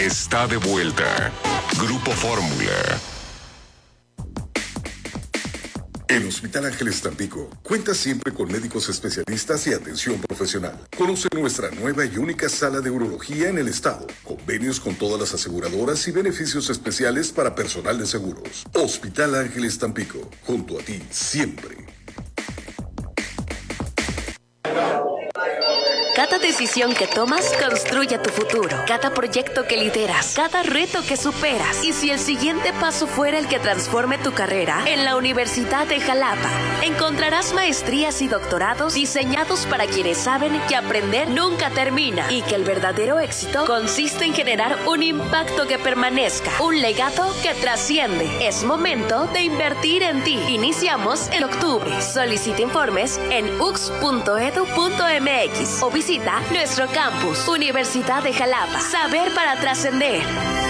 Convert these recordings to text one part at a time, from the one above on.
está de vuelta. Grupo Fórmula. El Hospital Ángeles Tampico cuenta siempre con médicos especialistas y atención profesional. Conoce nuestra nueva y única sala de urología en el estado. Convenios con todas las aseguradoras y beneficios especiales para personal de seguros. Hospital Ángeles Tampico, junto a ti siempre. Cada decisión que tomas construye tu futuro. Cada proyecto que lideras, cada reto que superas. Y si el siguiente paso fuera el que transforme tu carrera, en la Universidad de Jalapa encontrarás maestrías y doctorados diseñados para quienes saben que aprender nunca termina y que el verdadero éxito consiste en generar un impacto que permanezca, un legado que trasciende. Es momento de invertir en ti. Iniciamos en octubre. Solicita informes en ux.edu.mx o visita nuestro campus, Universidad de Jalapa. Saber para trascender.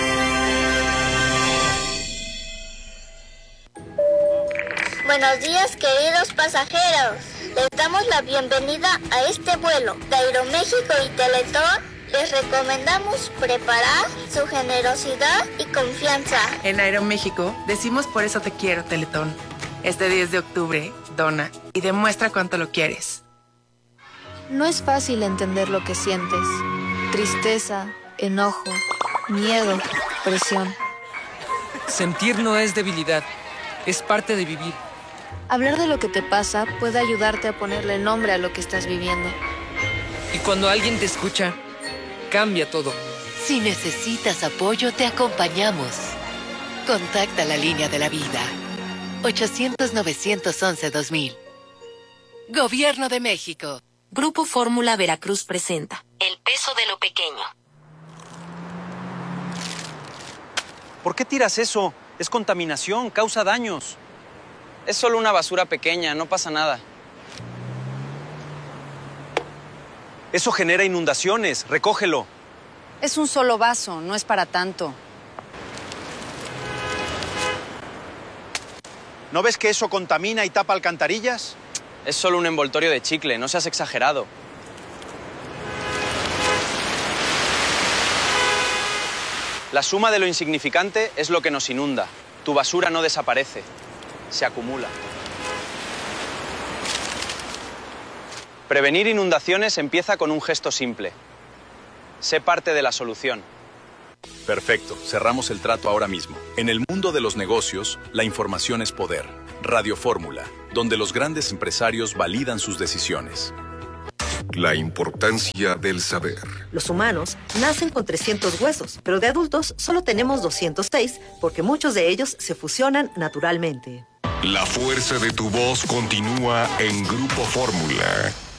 Buenos días, queridos pasajeros. Les damos la bienvenida a este vuelo de Aeroméxico y Teletón. Les recomendamos preparar su generosidad y confianza. En Aeroméxico decimos por eso te quiero, Teletón. Este 10 de octubre, dona y demuestra cuánto lo quieres. No es fácil entender lo que sientes. Tristeza, enojo, miedo, presión. Sentir no es debilidad, es parte de vivir. Hablar de lo que te pasa puede ayudarte a ponerle nombre a lo que estás viviendo. Y cuando alguien te escucha, cambia todo. Si necesitas apoyo, te acompañamos. Contacta la línea de la vida. 800-911-2000. Gobierno de México. Grupo Fórmula Veracruz presenta El peso de lo pequeño. ¿Por qué tiras eso? Es contaminación, causa daños. Es solo una basura pequeña, no pasa nada. Eso genera inundaciones, recógelo. Es un solo vaso, no es para tanto. ¿No ves que eso contamina y tapa alcantarillas? Es solo un envoltorio de chicle, no seas exagerado. La suma de lo insignificante es lo que nos inunda. Tu basura no desaparece, se acumula. Prevenir inundaciones empieza con un gesto simple. Sé parte de la solución. Perfecto, cerramos el trato ahora mismo. En el mundo de los negocios, la información es poder. Radio Fórmula, donde los grandes empresarios validan sus decisiones. La importancia del saber. Los humanos nacen con 300 huesos, pero de adultos solo tenemos 206 porque muchos de ellos se fusionan naturalmente. La fuerza de tu voz continúa en Grupo Fórmula.